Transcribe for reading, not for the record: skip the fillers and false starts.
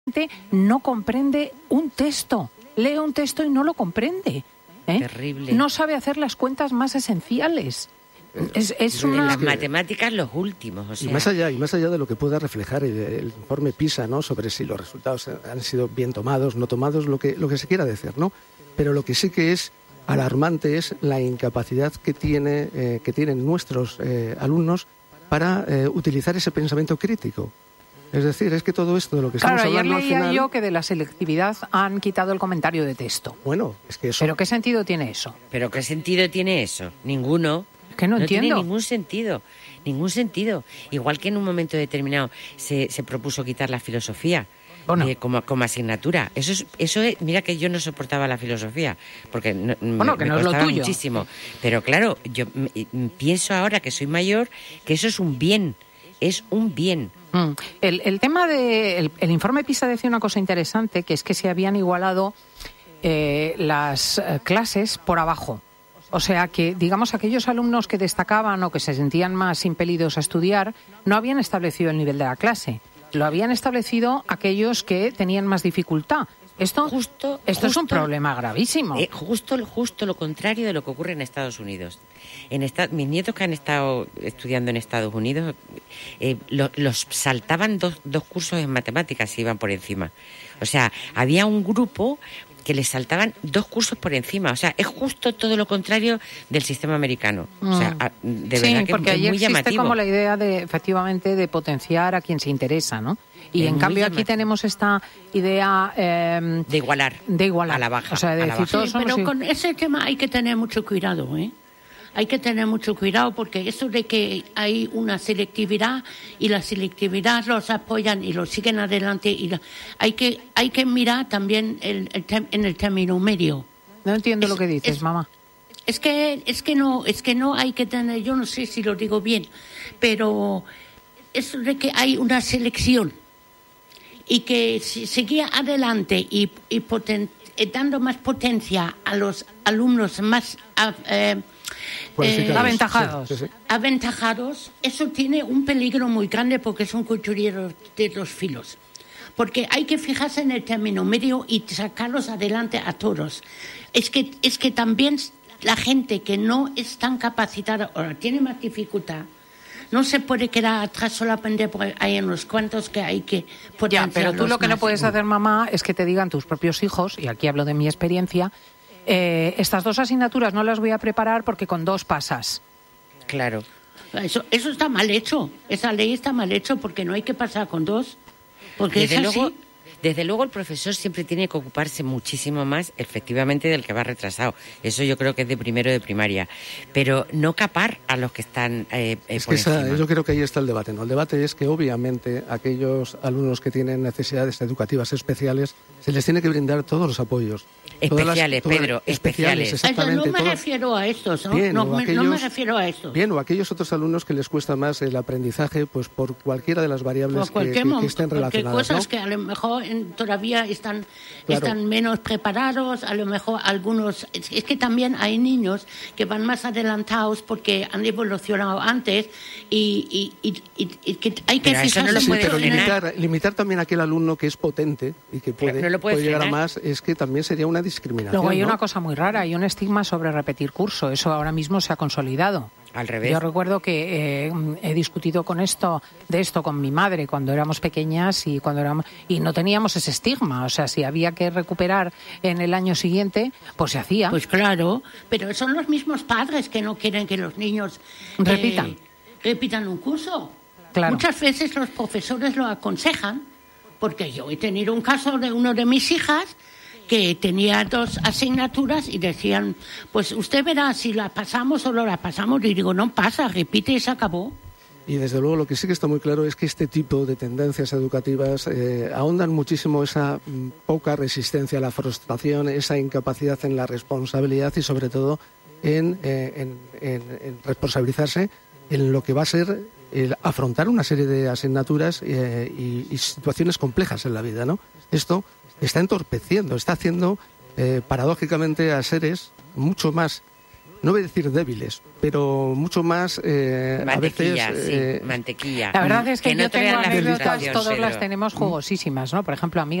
no comprende un texto. Lee un texto y no lo comprende. Terrible. No sabe hacer las cuentas más esenciales. Es una... Las matemáticas los últimos, o sea... Y más allá de lo que pueda reflejar el informe PISA, ¿no?, sobre si los resultados han sido bien tomados, no tomados, lo que se quiera decir, ¿no? Pero lo que sí que es alarmante es la incapacidad que tienen nuestros alumnos para utilizar ese pensamiento crítico. Es decir, es que todo esto de lo que estamos hablando al final... Ayer leía yo que de la selectividad han quitado el comentario de texto. Bueno, es que eso... ¿Pero qué sentido tiene eso? ¿Pero qué sentido tiene eso? Ninguno. Que no entiendo. Tiene ningún sentido. Igual que en un momento determinado se propuso quitar la filosofía como asignatura. Eso es, mira que yo no soportaba la filosofía, porque me costaba muchísimo. Pero claro, yo pienso ahora que soy mayor que eso es un bien. Es un bien. El tema el informe PISA decía una cosa interesante, que es que se habían igualado las clases por abajo. O sea que, digamos, aquellos alumnos que destacaban o que se sentían más impelidos a estudiar no habían establecido el nivel de la clase. Lo habían establecido aquellos que tenían más dificultad. Esto es un problema gravísimo. Justo lo contrario de lo que ocurre en Estados Unidos. Mis nietos que han estado estudiando en Estados Unidos los saltaban dos cursos en matemáticas y iban por encima. O sea, había un grupo que les saltaban 2 cursos por encima. O sea, es justo todo lo contrario del sistema americano. O sea, de verdad que porque es ahí muy llamativo. Existe como la idea efectivamente, de potenciar a quien se interesa, ¿no? Y en cambio aquí tenemos esta idea... de igualar. A la baja. O sea, de decir, todos somos... Pero con ese tema hay que tener mucho cuidado, ¿eh? Hay que tener mucho cuidado porque eso de que hay una selectividad y la selectividad los apoyan y los siguen adelante hay que mirar también en el término medio. No entiendo lo que dices, mamá. Es que no hay que tener, yo no sé si lo digo bien, pero eso de que hay una selección y que seguía adelante y dando más potencia a los alumnos más aventajados, eso tiene un peligro muy grande porque son cuchilleros de dos filos. Porque hay que fijarse en el término medio y sacarlos adelante a todos. Es que también la gente que no es tan capacitada o tiene más dificultad, no se puede quedar atrás solamente porque hay unos cuantos que hay que potenciarlos. Pero tú lo que no puedes hacer, mamá, es que te digan tus propios hijos, y aquí hablo de mi experiencia, estas 2 asignaturas no las voy a preparar porque con 2 pasas. Claro. Eso está mal hecho. Esa ley está mal hecho porque no hay que pasar con 2. Porque Desde luego el profesor siempre tiene que ocuparse muchísimo más, efectivamente, del que va retrasado. Eso yo creo que es de primero de primaria. Pero no capar a los que están por encima. Yo creo que ahí está el debate, ¿no? El debate es que obviamente aquellos alumnos que tienen necesidades educativas especiales se les tiene que brindar todos los apoyos. Especiales, Pedro, especiales. Exactamente. No me refiero a estos, ¿no? No me refiero a estos. Bien, o aquellos otros alumnos que les cuesta más el aprendizaje, pues por cualquiera de las variables que estén relacionadas. Cosas, ¿no? Que a lo mejor todavía están menos preparados, a lo mejor algunos... Es que también hay niños que van más adelantados porque han evolucionado antes y que hay que fijarse... No lo puede pero limitar también a aquel alumno que es potente y que puede llegar a más, es que también sería una discriminación. Luego hay una cosa muy rara, hay un estigma sobre repetir curso, eso ahora mismo se ha consolidado. Al revés. Yo recuerdo que he discutido de esto con mi madre cuando éramos pequeñas y no teníamos ese estigma. O sea, si había que recuperar en el año siguiente, pues se hacía. Pues claro, pero son los mismos padres que no quieren que los niños repitan un curso. Claro. Muchas veces los profesores lo aconsejan, porque yo he tenido un caso de una de mis hijas que tenía 2 asignaturas y decían, pues usted verá si la pasamos o no la pasamos. Y digo, no pasa, repite y se acabó. Y desde luego lo que sí que está muy claro es que este tipo de tendencias educativas ahondan muchísimo esa poca resistencia a la frustración, esa incapacidad en la responsabilidad y sobre todo en responsabilizarse en lo que va a ser afrontar una serie de asignaturas y situaciones complejas en la vida, ¿no? Esto está entorpeciendo, está haciendo paradójicamente a seres mucho más no voy a decir débiles, pero mucho más mantequilla, a veces... sí, mantequilla. La verdad es que yo no tengo la anécdotas, frustración, todas las Pedro. tenemos jugosísimas, ¿no? Por ejemplo, amigas